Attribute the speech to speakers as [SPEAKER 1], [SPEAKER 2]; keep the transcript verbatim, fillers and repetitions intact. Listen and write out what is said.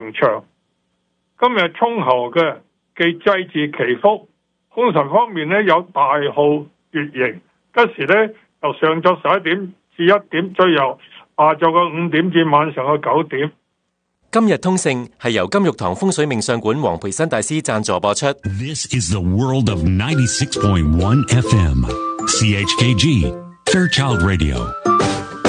[SPEAKER 1] 長。今日沖候嘅既祭祀祈福，空神方面呢有大號月形，吉時呢由上晝十一點至一點，最由下晝嘅五點至晚上嘅九點。
[SPEAKER 2] 今日通勝係由金玉堂風水命相館黃培新大師贊助播出。
[SPEAKER 3] This is the world of ninety-six point one F M C H K G Fairchild Radio。